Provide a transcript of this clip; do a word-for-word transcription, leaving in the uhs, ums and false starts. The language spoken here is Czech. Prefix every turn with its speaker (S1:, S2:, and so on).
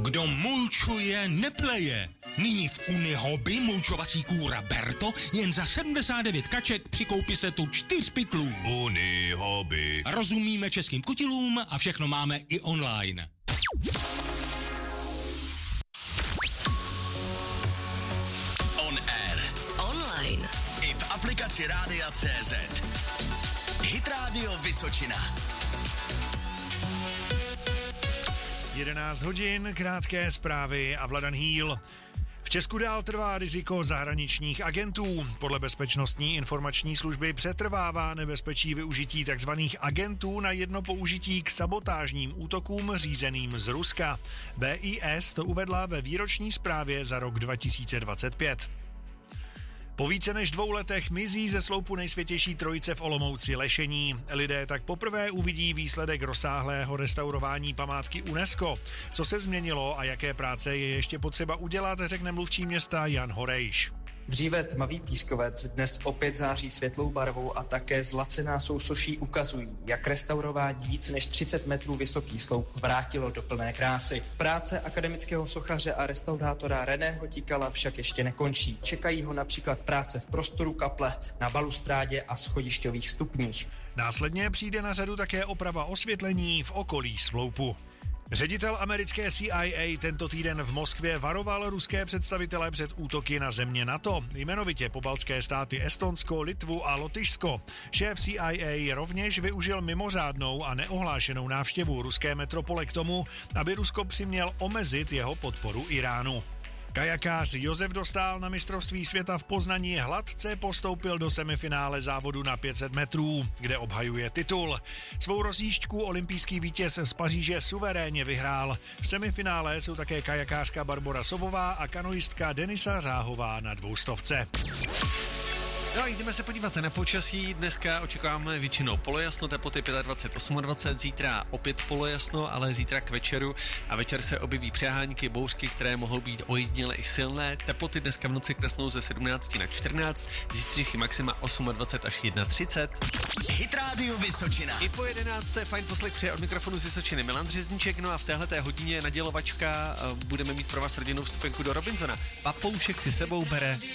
S1: Kdo mulčuje, nepleje. Nyní v Unihoby mulčovací kůra Berto jen za sedmdesát devět kaček při koupi setu čtyř pytlů.
S2: Unihoby.
S1: Rozumíme českým kutilům a všechno máme i online.
S2: On air.
S3: Online.
S2: I v aplikaci Rádia C Z. Hit Radio Vysočina.
S4: jedenáct hodin, krátké zprávy a Vladan Hýl. V Česku dál trvá riziko zahraničních agentů. Podle Bezpečnostní informační služby přetrvává nebezpečí využití tzv. Agentů na jedno použití k sabotážním útokům řízeným z Ruska. B I S to uvedla ve výroční zprávě za rok dva tisíce dvacet pět. Po více než dvou letech mizí ze sloupu nejsvětější trojice v Olomouci lešení. Lidé tak poprvé uvidí výsledek rozsáhlého restaurování památky UNESCO. Co se změnilo a jaké práce je ještě potřeba udělat, řekne mluvčí města Jan Horejš.
S5: Dříve tmavý pískovec dnes opět září světlou barvou a také zlacená sousoší ukazují, jak restaurování víc než třicet metrů vysoký sloup vrátilo do plné krásy. Práce akademického sochaře a restaurátora Reného Tikala však ještě nekončí. Čekají ho například práce v prostoru kaple, na balustrádě a schodišťových stupních.
S4: Následně přijde na řadu také oprava osvětlení v okolí sloupu. Ředitel americké C I A tento týden v Moskvě varoval ruské představitele před útoky na země NATO, jmenovitě pobaltské státy Estonsko, Litvu a Lotyšsko. Šéf C I A rovněž využil mimořádnou a neohlášenou návštěvu ruské metropole k tomu, aby Rusko přiměl omezit jeho podporu Iránu. Kajakář Josef Dostál na mistrovství světa v Poznaní hladce postoupil do semifinále závodu na pět set metrů, kde obhajuje titul. Svou rozjížďku olympijský vítěz z Paříže suverénně vyhrál. V semifinále jsou také kajakářka Barbora Sobová a kanoistka Denisa Řáhová na dvoustovce.
S6: No a jdeme se podívat na počasí. Dneska očekáváme většinou polojasno, teploty dvacet pět až dvacet osm, zítra opět polojasno, ale zítra k večeru a večer se objeví přehánky, bouřky, které mohou být ojediněle i silné. Teploty dneska v noci klesnou ze sedmnáct na čtrnáct, zítřejší maxima dvacet osm až třicet jedna.
S2: Hit Radio Vysočina.
S6: I po jedenácté fajn poslech přeje od mikrofonu z Vysočiny Milan Řezníček, no a v téhleté hodině nadělovačka budeme mít pro vás rodinnou vstupenku do Robinsona. Papoušek si sebou bere